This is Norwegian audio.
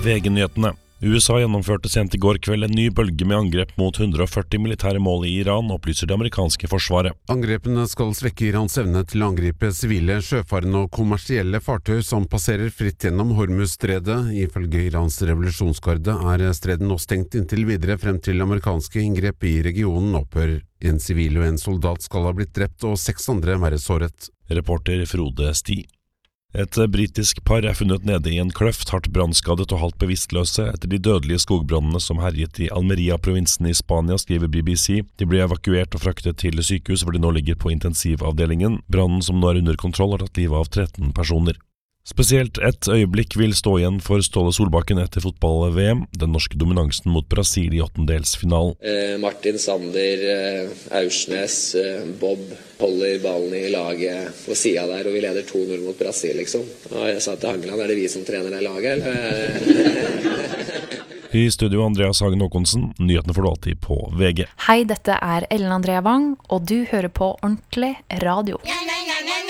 VG-nyhetene. USA gjennomførte sent I går kveld en ny bølge med angrep mot 140 militære mål I Iran, opplyser det amerikanske forsvaret. Angrepene skal svekke Irans evne til å angripe sivile, sjøfarende og kommersielle fartøy som passerer fritt gjennom Hormuz-stredet. Ifølge Irans revolusjonsgarde stredet nå stengt inntil videre frem til amerikanske inngrep I regionen opphør. En sivil og en soldat skal ha blitt drept og 6 andre være såret. Reporter Frode Sti. Et britisk par funnet nede I en kløft, hardt brannskadet og halvt bevisstløse etter de dødelige skogbrannene som herjet I Almeria-provinsen I Spania, skriver BBC. De ble evakuert og fraktet til sykehus hvor de nå ligger på intensivavdelingen. Brannen som nå under kontroll har tatt livet av 13 personer. Spesielt et øyeblikk vil stå igjen for Ståle Solbakken etter fotball-VM, den norske dominansen mot Brasil I åttendelsfinalen. Martin Sander, Aursnes, Bob holder ballen I laget på siden der, og vi leder 2-0 mot Brasil, liksom. Og jeg sa til Hangeland, det vi som trener det laget, eller? I studio Andreas Hagen Håkonsen, nyhetene får du alltid på VG. Hei, dette Ellen Andrea Wang, og du hører på Ordentlig Radio.